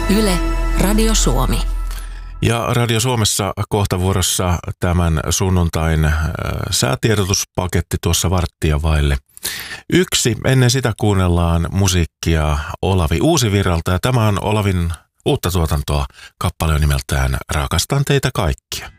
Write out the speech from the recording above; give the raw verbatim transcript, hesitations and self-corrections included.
Yle, Radio Suomi. Ja Radio Suomessa kohta vuorossa tämän sunnuntain äh, säätiedotuspaketti tuossa varttia vaille. Yksi, ennen sitä kuunnellaan musiikkia Olavi Uusivirralta ja tämä on Olavin uutta tuotantoa. Kappale on nimeltään Rakastan teitä kaikkia.